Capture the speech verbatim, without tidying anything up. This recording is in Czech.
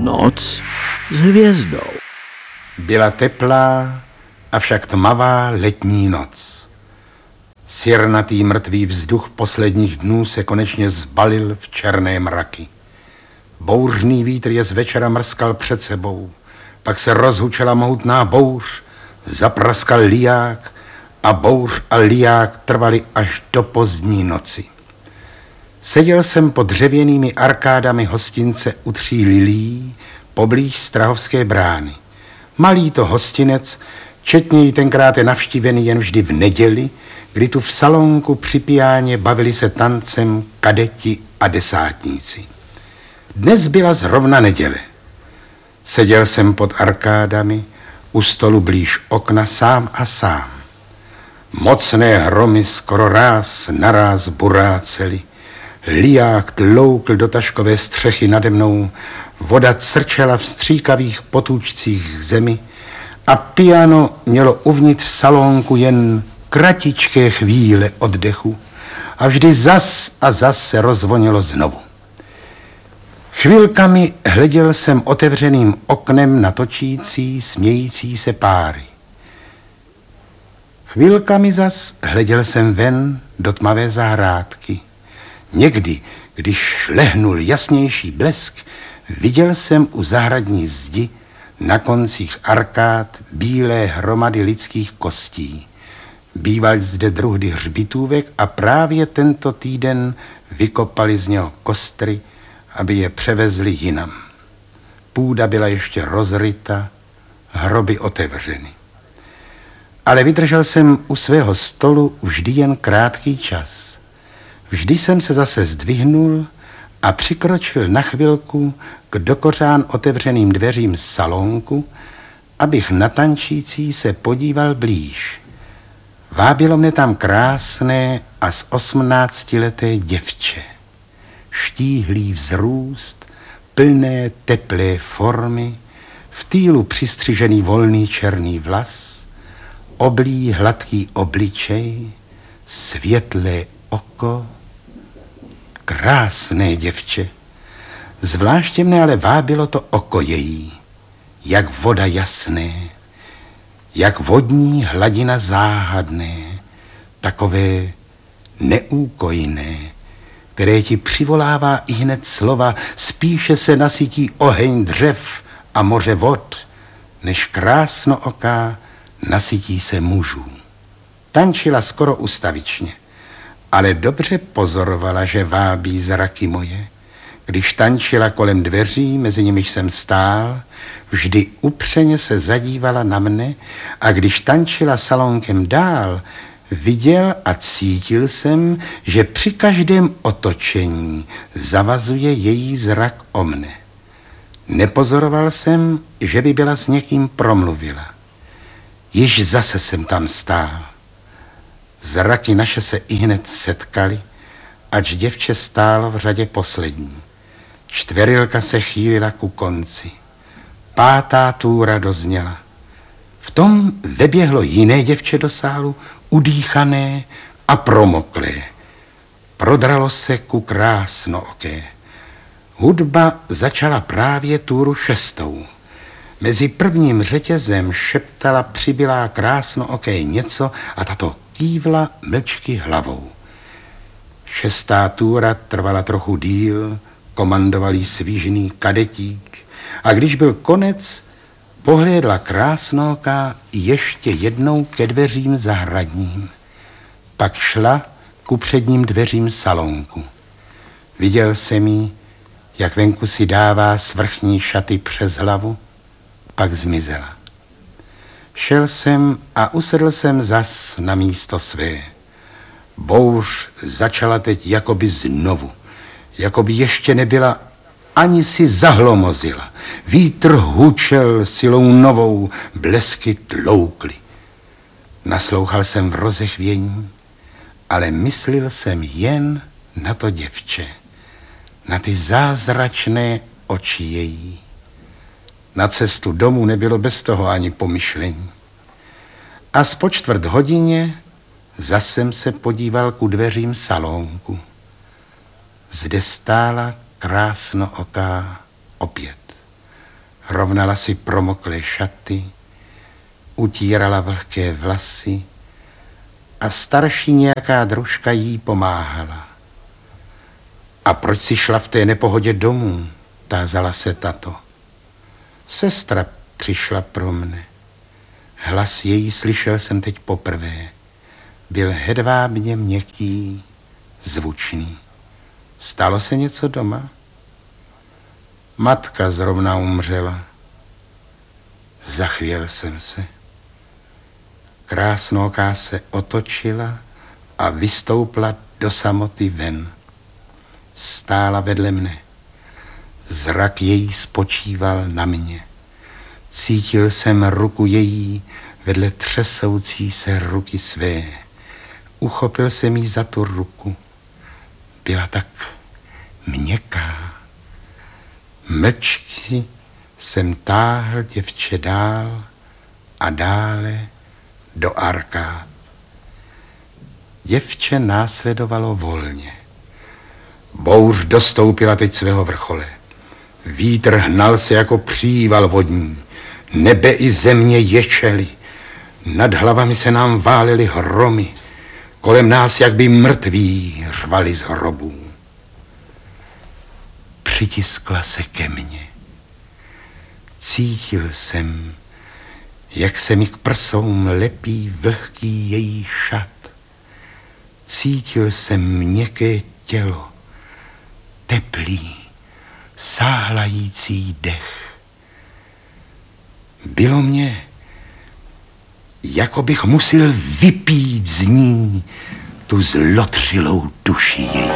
Noc s hvězdou. Byla teplá, avšak tmavá letní noc. Sirnatý mrtvý vzduch posledních dnů se konečně zbalil v černé mraky. Bouřný vítr je z večera mrskal před sebou, pak se rozhučela mohutná bouř, zapraskal liják a bouř a liják trvaly až do pozdní noci. Seděl jsem pod dřevěnými arkádami hostince u tří lilí poblíž Strahovské brány. Malý to hostinec, četněji tenkrát je navštívený jen vždy v neděli, kdy tu v salonku při pijáně bavili se tancem kadeti a desátníci. Dnes byla zrovna neděle. Seděl jsem pod arkádami, u stolu blíž okna sám a sám. Mocné hromy skoro ráz naráz burácely. Liják tloukl do taškové střechy nade mnou, voda crčela v stříkavých potůčcích zemi a piano mělo uvnitř salonku jen kratičké chvíle oddechu a vždy zas a zas se rozvonilo znovu. Chvilkami hleděl jsem otevřeným oknem na točící, smějící se páry. Chvilkami zas hleděl jsem ven do tmavé zahrádky. Někdy, když šlehnul jasnější blesk, viděl jsem u zahradní zdi na koncích arkád bílé hromady lidských kostí. Býval zde druhdy hřbitůvek a právě tento týden vykopali z něho kostry, aby je převezli jinam. Půda byla ještě rozryta, hroby otevřeny. Ale vydržel jsem u svého stolu vždy jen krátký čas. Vždy jsem se zase zdvihnul a přikročil na chvilku k dokořán otevřeným dveřím salonku, abych na tančící se podíval blíž. Vábilo mne tam krásné a z osmnáctileté děvče. Štíhlý vzrůst, plné teplé formy, v týlu přistřižený volný černý vlas, oblý hladký obličej, světlé oko, krásné děvče. Zvláště mne ale vábilo to oko její, jak voda jasné, jak vodní hladina záhadné, takové neúkojné, které ti přivolává i hned slova, spíše se nasytí oheň dřev a moře vod, než krásno oká nasytí se mužů. Tančila skoro ustavičně, ale dobře pozorovala, že vábí zraky moje. Když tančila kolem dveří, mezi nimiž jsem stál, vždy upřeně se zadívala na mne a když tančila salonkem dál, viděl a cítil jsem, že při každém otočení zavazuje její zrak o mne. Nepozoroval jsem, že by byla s někým promluvila. Již zase jsem tam stál. Zraky naše se ihned setkaly, ač děvče stálo v řadě poslední. Čtverilka se chýlila ku konci. Pátá túra dozněla. V tom veběhlo jiné děvče do sálu, udýchané a promoklé. Prodralo se ku krásnooké. Hudba začala právě túru šestou. Mezi prvním řetězem šeptala přibylá krásnooké něco a tato kývla mlčky hlavou. Šestá túra trvala trochu díl, komandoval jí svížný kadetík a když byl konec, pohlédla krásnooká ještě jednou ke dveřím zahradním. Pak šla ku předním dveřím salonku. Viděl jsem jí, jak venku si dává svrchní šaty přes hlavu, pak zmizela. Šel jsem a usedl jsem zas na místo své. Bouř začala teď jakoby znovu, jakoby ještě nebyla, ani si zahlomozila. Vítr hučel silou novou, blesky tloukly. Naslouchal jsem v rozechvění, ale myslil jsem jen na to děvče, na ty zázračné oči její. Na cestu domů nebylo bez toho ani pomyšlení. A z po čtvrt hodině zas jsem se podíval ku dveřím salonku. Zde stála krásnooká opět. rovnala si promoklé šaty, utírala vlhké vlasy a starší nějaká družka jí pomáhala. A proč si šla v té nepohodě domů, tázala se tato. Sestra přišla pro mne. Hlas její slyšel jsem teď poprvé. Byl hedvábně měkký, zvučný. Stalo se něco doma? Matka zrovna umřela. Zachvěl jsem se. Krásnoká se otočila a vystoupla do samoty ven. Stála vedle mne. Zrak její spočíval na mě. Cítil jsem ruku její vedle třesoucí se ruky své. Uchopil jsem jí za tu ruku. Byla tak měkká. Mlčky jsem táhl děvče dál a dále do arkád. Děvče následovalo volně. Bouř dostoupila teď svého vrchole. Vítr hnal se jako příval vodní. Nebe i země ječely. Nad hlavami se nám válely hromy. Kolem nás, jak by mrtví, řvali z hrobů. Přitiskla se ke mně. Cítil jsem, jak se mi k prsům lepí vlhký její šat. Cítil jsem měkké tělo, teplý, sáhlající dech. Bylo mně, jako bych musil vypít z ní tu zlotřilou duši její.